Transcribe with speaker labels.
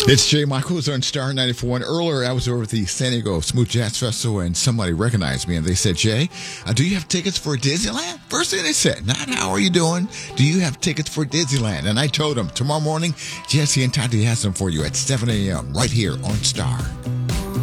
Speaker 1: It's Jay Michaels on Star 94. And earlier, I was over at the San Diego Smooth Jazz Festival, and somebody recognized me, and they said, Jay, do you have tickets for Disneyland? First thing they said, not how are you doing? Do you have tickets for Disneyland? And I told them, tomorrow morning, Jesse and Tati has them for you at 7 a.m. right here on Star.